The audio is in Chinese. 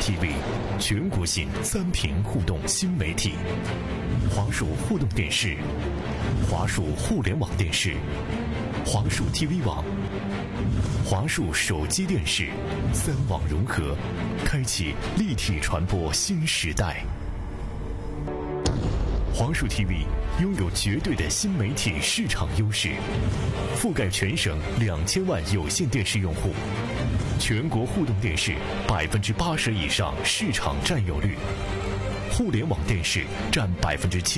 TV， 全国性3屏互动新媒体。华数互动电视、华数互联网电视、华数 TV 网、华数手机电视，3网融合，开启立体传播新时代。华数 TV 拥有绝对的新媒体市场优势，覆盖全省2000万有线电视用户，全国互动电视80%以上市场占有率，互联网电视占7%。